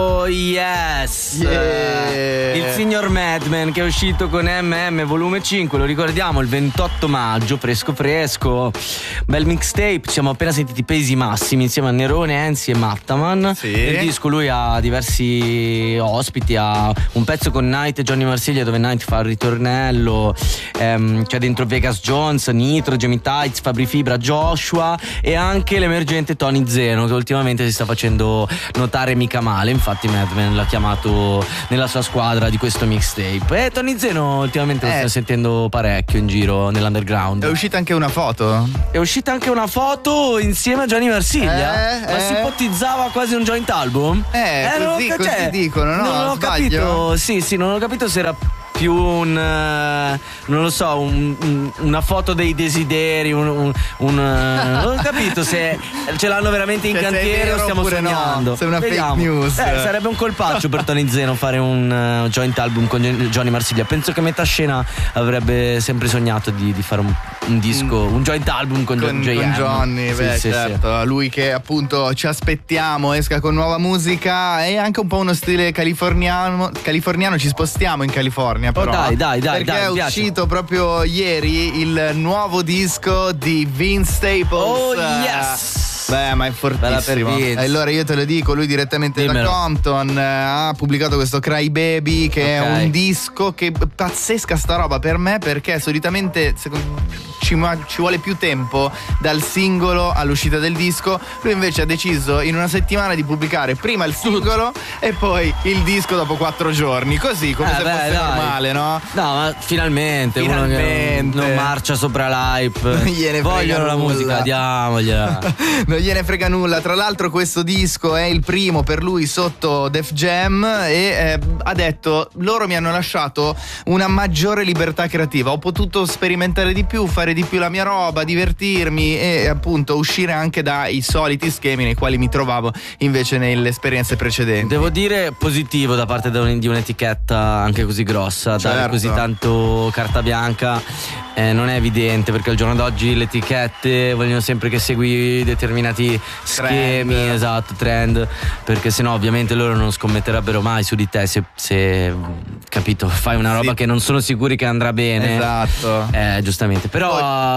Oh yes, il signor Madman, che è uscito con MM volume 5, lo ricordiamo, il 28 maggio, fresco fresco, bel mixtape. Ci siamo appena sentiti Pesi Massimi insieme a Nerone, Enzi e Mattaman. Sì. Il disco lui ha diversi ospiti, ha un pezzo con Night e Johnny Marsiglia dove Night fa il ritornello, c'è dentro Vegas Jones, Nitro, Jamie Tights, Fabri Fibra, Joshua e anche l'emergente Tony Zeno, che ultimamente si sta facendo notare mica male. Infatti Madman l'ha chiamato nella sua squadra di questo mixtape. E Tony Zeno ultimamente lo stiamo sentendo parecchio in giro nell'underground. È uscita anche una foto? È uscita anche una foto insieme a Gianni Marsiglia. Ma si ipotizzava quasi un joint album? Così dicono, no? Non ho capito. Sì, non ho capito se era più non lo so, una foto dei desideri, non ho capito se ce l'hanno veramente in cantiere o stiamo sognando. No, se è una fake news. Sarebbe un colpaccio per Tony Zeno fare un joint album con Johnny Marsiglia. Penso che metà scena avrebbe sempre sognato di fare un disco, un joint album con Johnny. Certo. Lui che appunto ci aspettiamo esca con nuova musica e anche un po' uno stile californiano. Ci spostiamo in California. Però, dai, perché è uscito proprio ieri il nuovo disco di Vince Staples. Oh yes! Beh, ma è fortissimo. Allora io te lo dico, lui direttamente da Compton ha pubblicato questo Cry Baby, che è un disco che pazzesca sta roba per me, perché solitamente ci vuole più tempo dal singolo all'uscita del disco. Lui invece ha deciso in una settimana di pubblicare prima il singolo e poi il disco dopo 4 giorni, così come se fosse normale, no? No, ma finalmente uno che non marcia sopra l'hype. Vogliono la musica, diamogliela. Non gliene frega nulla. Tra l'altro questo disco è il primo per lui sotto Def Jam e ha detto: loro mi hanno lasciato una maggiore libertà creativa, ho potuto sperimentare di più, fare di più la mia roba, divertirmi e appunto uscire anche dai soliti schemi nei quali mi trovavo invece nelle esperienze precedenti. Devo dire positivo da parte di un'etichetta anche così grossa, dare così tanto carta bianca. Non è evidente, perché al giorno d'oggi le etichette vogliono sempre che segui determinati schemi, trend, perché sennò ovviamente loro non scommetterebbero mai su di te se capito, fai una roba che non sono sicuri che andrà bene. Esatto. Giustamente. Però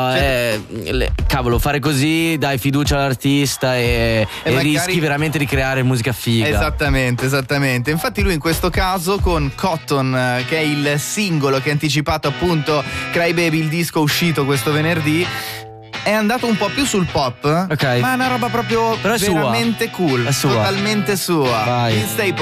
cavolo, fare così dai fiducia all'artista e rischi veramente di creare musica figa. Esattamente. Infatti lui in questo caso con Cotton, che è il singolo che ha anticipato appunto Cry Baby, il disco uscito questo venerdì, è andato un po' più sul pop, ma è una roba proprio veramente cool, è sua. Totalmente sua. Vai. Vince Staples.